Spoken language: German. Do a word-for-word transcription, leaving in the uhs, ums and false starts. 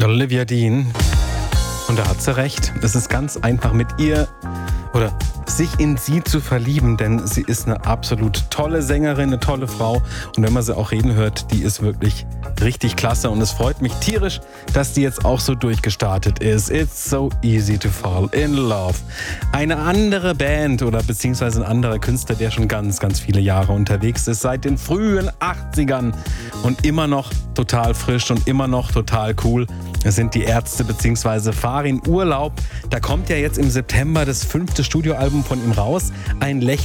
Olivia Dean. Und da hat sie recht. Es ist ganz einfach mit ihr oder sich in sie zu verlieben, denn sie ist eine absolut tolle Sängerin, eine tolle Frau. Und wenn man sie auch reden hört, die ist wirklich richtig klasse. Und es freut mich tierisch, dass die jetzt auch so durchgestartet ist. It's so easy to fall in love. Eine andere Band oder beziehungsweise ein anderer Künstler, der schon ganz, ganz viele Jahre unterwegs ist, seit den frühen achtzigern und immer noch total frisch und immer noch total cool. Das sind die Ärzte beziehungsweise Farin Urlaub. Da kommt ja jetzt im September das fünfte Studioalbum von ihm raus. Ein Lächeln